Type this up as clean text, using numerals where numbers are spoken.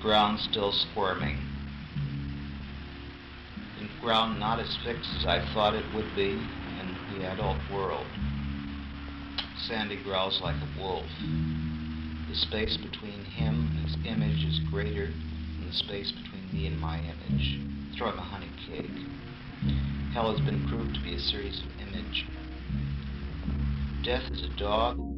Ground still squirming. In ground not as fixed as I thought it would be in the adult world. Sandy growls like a wolf. The space between him and his image is greater than the space between me and my image. Throw him a honey cake. Hell has been proved to be a series of image. Death is a dog.